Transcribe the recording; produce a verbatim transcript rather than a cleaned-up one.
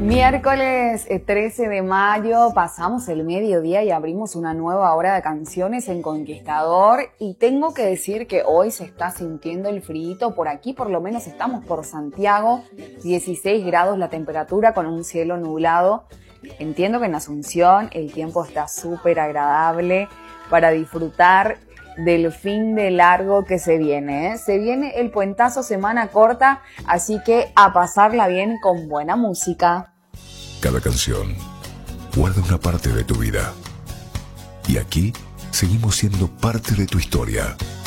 Miércoles trece de mayo, pasamos el mediodía y abrimos una nueva hora de canciones en Conquistador, y tengo que decir que hoy se está sintiendo el frío. Por aquí por lo menos estamos por Santiago, dieciséis grados la temperatura con un cielo nublado. Entiendo que en Asunción el tiempo está súper agradable para disfrutar del fin de largo que se viene, ¿eh? Se viene el puentazo, semana corta, así que a pasarla bien con buena música. Cada canción guarda una parte de tu vida. Y aquí seguimos siendo parte de tu historia.